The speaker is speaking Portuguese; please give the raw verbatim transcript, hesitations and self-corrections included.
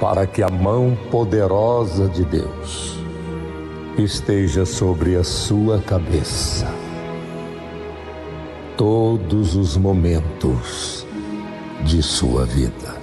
para que a mão poderosa de Deus esteja sobre a sua cabeça todos os momentos de sua vida.